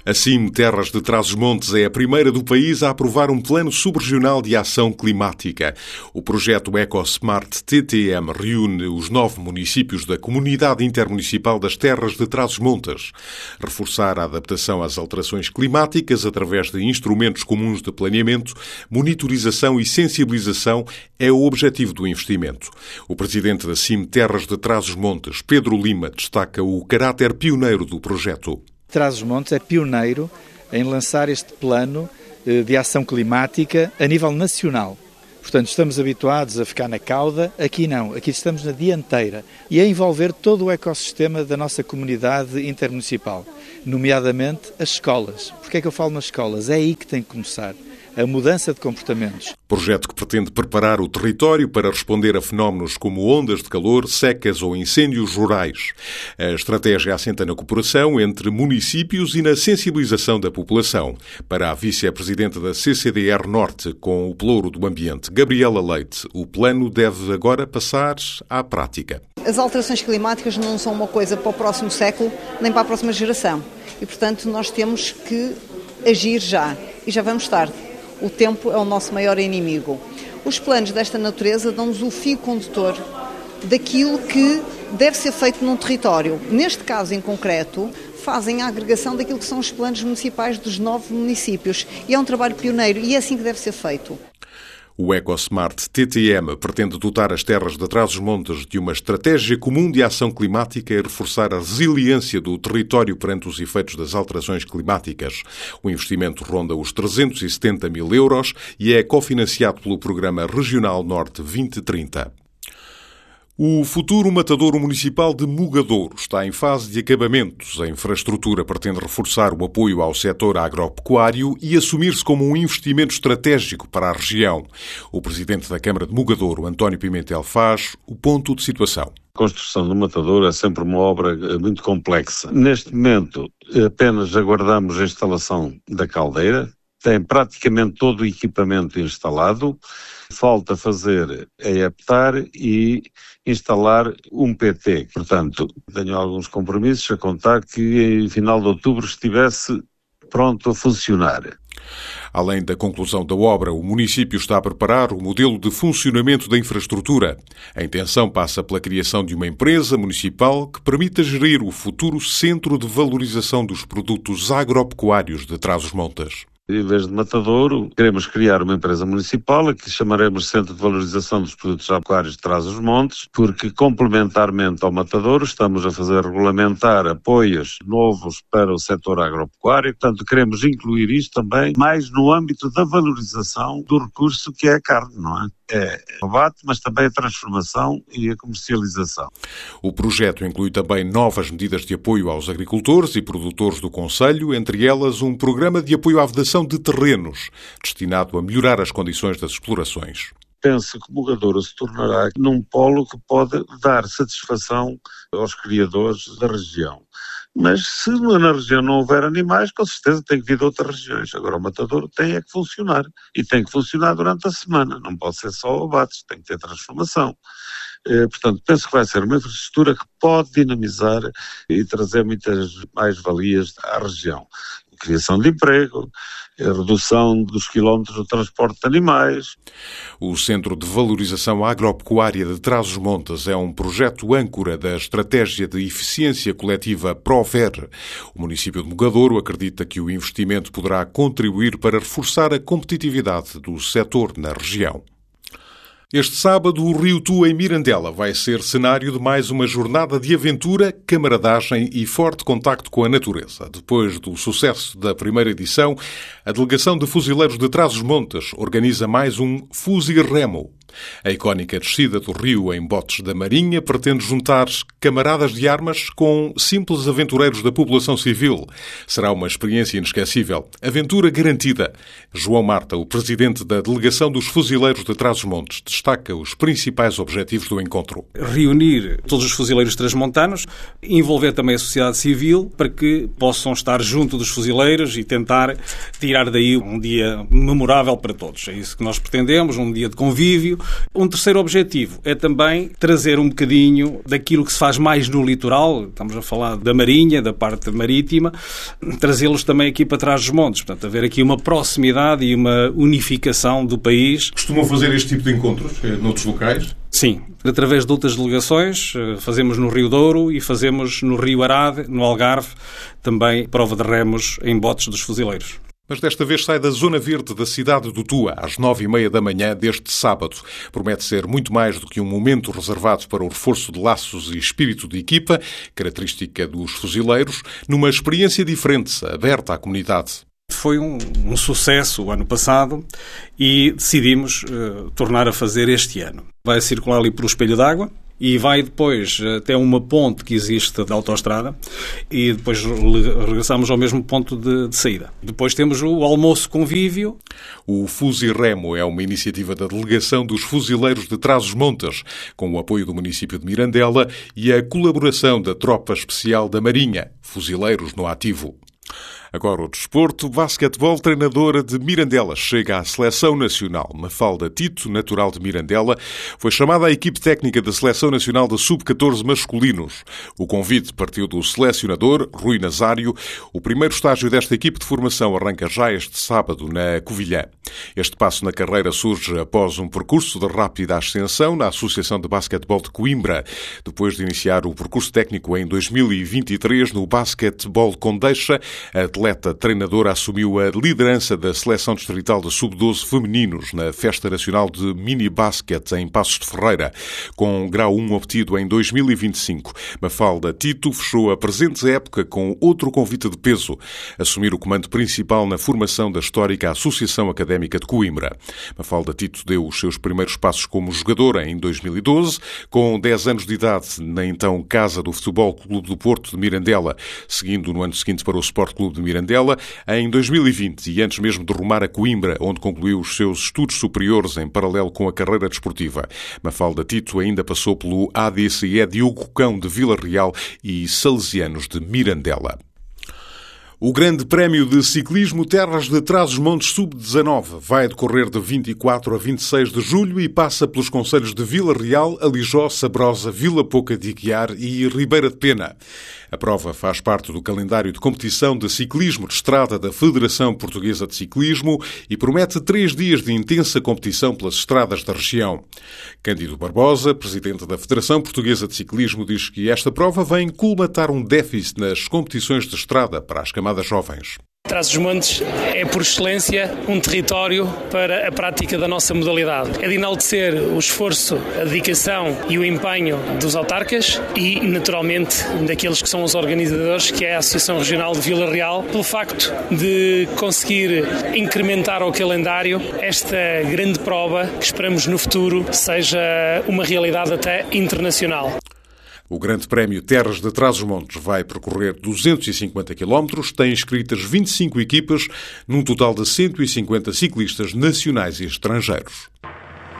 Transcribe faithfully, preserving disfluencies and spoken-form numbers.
A CIM Terras de Trás-os-Montes é a primeira do país a aprovar um plano subregional de ação climática. O projeto EcoSmart T T M reúne os nove municípios da Comunidade Intermunicipal das Terras de Trás-os-Montes. Reforçar a adaptação às alterações climáticas através de instrumentos comuns de planeamento, monitorização e sensibilização é o objetivo do investimento. O presidente da CIM Terras de Trás-os-Montes, Pedro Lima, destaca o caráter pioneiro do projeto. Trás-os-Montes é pioneiro em lançar este plano de ação climática a nível nacional. Portanto, estamos habituados a ficar na cauda, aqui não, aqui estamos na dianteira e a envolver todo o ecossistema da nossa comunidade intermunicipal, nomeadamente as escolas. Porquê é que eu falo nas escolas? É aí que tem que começar a mudança de comportamentos. Projeto que pretende preparar o território para responder a fenómenos como ondas de calor, secas ou incêndios rurais. A estratégia assenta na cooperação entre municípios e na sensibilização da população. Para a vice-presidente da C C D R Norte, com o pelouro do ambiente, Gabriela Leite, o plano deve agora passar à prática. As alterações climáticas não são uma coisa para o próximo século, nem para a próxima geração. E, portanto, nós temos que agir já. E já vamos tarde. O tempo é o nosso maior inimigo. Os planos desta natureza dão-nos o fio condutor daquilo que deve ser feito num território. Neste caso em concreto, fazem a agregação daquilo que são os planos municipais dos nove municípios. E é um trabalho pioneiro e é assim que deve ser feito. O EcoSmart T T M pretende dotar as terras de Trás-os-Montes de uma estratégia comum de ação climática e reforçar a resiliência do território perante os efeitos das alterações climáticas. O investimento ronda os trezentos e setenta mil euros e é cofinanciado pelo Programa Regional Norte vinte trinta. O futuro matadouro municipal de Mugadouro está em fase de acabamentos. A infraestrutura pretende reforçar o apoio ao setor agropecuário e assumir-se como um investimento estratégico para a região. O presidente da Câmara de Mugadouro, António Pimentel, faz o ponto de situação. A construção do matadouro é sempre uma obra muito complexa. Neste momento, apenas aguardamos a instalação da caldeira. Tem praticamente todo o equipamento instalado. Falta fazer é adaptar e instalar um P T. Portanto, tenho alguns compromissos a contar que em final de outubro estivesse pronto a funcionar. Além da conclusão da obra, o município está a preparar o modelo de funcionamento da infraestrutura. A intenção passa pela criação de uma empresa municipal que permita gerir o futuro Centro de Valorização dos Produtos Agropecuários de Trás-os-Montes. Em vez de matadouro, queremos criar uma empresa municipal, que chamaremos Centro de Valorização dos Produtos Agropecuários de Trás-os-Montes, porque complementarmente ao matadouro estamos a fazer regulamentar apoios novos para o setor agropecuário, portanto queremos incluir isto também mais no âmbito da valorização do recurso que é a carne, não é? É o abate, mas também a transformação e a comercialização. O projeto inclui também novas medidas de apoio aos agricultores e produtores do concelho, entre elas um programa de apoio à vedação de terrenos, destinado a melhorar as condições das explorações. Penso que Mugadouro se tornará num polo que pode dar satisfação aos criadores da região. Mas se na região não houver animais, com certeza tem que vir de outras regiões. Agora o matadouro tem é que funcionar. E tem que funcionar durante a semana. Não pode ser só abates, tem que ter transformação. Eh, portanto, penso que vai ser uma infraestrutura que pode dinamizar e trazer muitas mais-valias à região. Criação de emprego, a redução dos quilómetros do transporte de animais. O Centro de Valorização Agropecuária de Trás-os-Montes é um projeto âncora da Estratégia de Eficiência Coletiva PROVER. O município de Mugadouro acredita que o investimento poderá contribuir para reforçar a competitividade do setor na região. Este sábado, o Rio Tu, em Mirandela, vai ser cenário de mais uma jornada de aventura, camaradagem e forte contacto com a natureza. Depois do sucesso da primeira edição, a Delegação de Fuzileiros de Trás-os-Montes organiza mais um Fuzirremo. A icónica descida do rio em botes da Marinha pretende juntar camaradas de armas com simples aventureiros da população civil. Será uma experiência inesquecível. Aventura garantida. João Marta, o presidente da Delegação dos Fuzileiros de Trás-os-Montes, destaca os principais objetivos do encontro. Reunir todos os fuzileiros transmontanos, envolver também a sociedade civil para que possam estar junto dos fuzileiros e tentar tirar daí um dia memorável para todos. É isso que nós pretendemos, um dia de convívio, Um terceiro objetivo é também trazer um bocadinho daquilo que se faz mais no litoral, estamos a falar da Marinha, da parte marítima, trazê-los também aqui para trás dos montes. Portanto, haver aqui uma proximidade e uma unificação do país. Costumam fazer este tipo de encontros noutros locais? Sim, através de outras delegações, fazemos no Rio Douro e fazemos no Rio Arade, no Algarve, também prova de remos em botes dos fuzileiros. Mas desta vez sai da zona verde da cidade do Tua, às nove e meia da manhã deste sábado. Promete ser muito mais do que um momento reservado para o reforço de laços e espírito de equipa, característica dos fuzileiros, numa experiência diferente, aberta à comunidade. Foi um, um sucesso o ano passado e decidimos uh, tornar a fazer este ano. Vai circular ali pelo Espelho d'Água e vai depois até uma ponte que existe da autoestrada e depois regressamos ao mesmo ponto de, de saída. Depois temos o almoço convívio. O Fuziremo é uma iniciativa da Delegação dos Fuzileiros de Trás-os-Montes, com o apoio do município de Mirandela e a colaboração da Tropa Especial da Marinha, Fuzileiros no Ativo. Agora o desporto. Basquetebol. Treinadora de Mirandela chega à Seleção Nacional. Mafalda Tito, natural de Mirandela, foi chamada à equipe técnica da Seleção Nacional de sub catorze masculinos. O convite partiu do selecionador, Rui Nazário. O primeiro estágio desta equipe de formação arranca já este sábado na Covilhã. Este passo na carreira surge após um percurso de rápida ascensão na Associação de Basquetebol de Coimbra, depois de iniciar o percurso técnico em dois mil e vinte e três no Basquetebol Condeixa. A atleta treinadora assumiu a liderança da Seleção Distrital de sub doze femininos na Festa Nacional de Mini Basquete em Passos de Ferreira, com grau um obtido em dois mil e vinte e cinco. Mafalda Tito fechou a presente época com outro convite de peso, assumir o comando principal na formação da histórica Associação Académica de Coimbra. Mafalda Tito deu os seus primeiros passos como jogadora em dois mil e doze, com dez anos de idade na então Casa do Futebol Clube do Porto de Mirandela, seguindo no ano seguinte para o Sport Clube de Mirandela em dois mil e vinte e antes mesmo de rumar a Coimbra, onde concluiu os seus estudos superiores em paralelo com a carreira desportiva. Mafalda Tito ainda passou pelo A D C E Diogo Cão de Vila Real e Salesianos de Mirandela. O Grande Prémio de Ciclismo Terras de Trás-os-Montes sub dezanove vai decorrer de vinte e quatro a vinte e seis de julho e passa pelos concelhos de Vila Real, Alijó, Sabrosa, Vila Pouca de Aguiar e Ribeira de Pena. A prova faz parte do calendário de competição de ciclismo de estrada da Federação Portuguesa de Ciclismo e promete três dias de intensa competição pelas estradas da região. Cândido Barbosa, presidente da Federação Portuguesa de Ciclismo, diz que esta prova vem colmatar um déficit nas competições de estrada para as camadas jovens. Trás-os-Montes é, por excelência, um território para a prática da nossa modalidade. É de enaltecer o esforço, a dedicação e o empenho dos autarcas e, naturalmente, daqueles que são os organizadores, que é a Associação Regional de Vila Real, pelo facto de conseguir incrementar ao calendário esta grande prova que esperamos no futuro seja uma realidade até internacional. O Grande Prémio Terras de Trás-os-Montes vai percorrer duzentos e cinquenta quilómetros, tem inscritas vinte e cinco equipas, num total de cento e cinquenta ciclistas nacionais e estrangeiros.